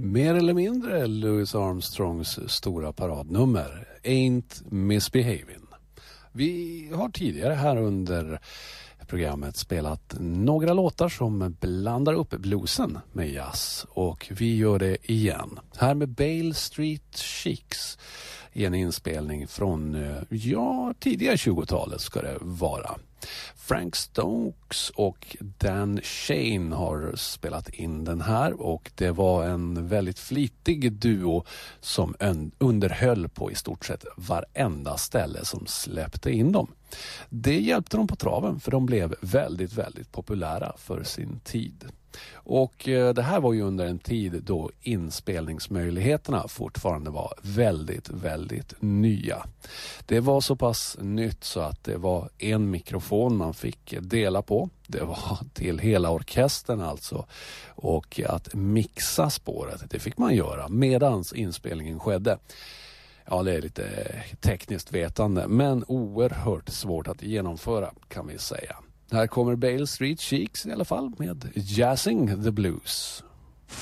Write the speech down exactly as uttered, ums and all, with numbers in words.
mer eller mindre Louis Armstrongs stora paradnummer Ain't Misbehavin'. Vi har tidigare här under programmet spelat några låtar som blandar upp bluesen med jazz, och vi gör det igen. Här med Bale Street Chicks i en inspelning från ja, tidigare tjugotalet ska det vara. Frank Stokes och Dan Shane har spelat in den här, och det var en väldigt flitig duo som underhöll på i stort sett varenda ställe som släppte in dem. Det hjälpte dem på traven, för de blev väldigt, väldigt populära för sin tid. Och eh, det här var ju under en tid då inspelningsmöjligheterna fortfarande var väldigt, väldigt nya. Det var så pass nytt så att det var en mikrofon man fick dela på. Det var till hela orkestern alltså. Och att mixa spåret, det fick man göra medans inspelningen skedde. Ja, det är lite tekniskt vetande, men oerhört svårt att genomföra kan vi säga. Här kommer Bale Street Chicks i alla fall med Jazzing the Blues.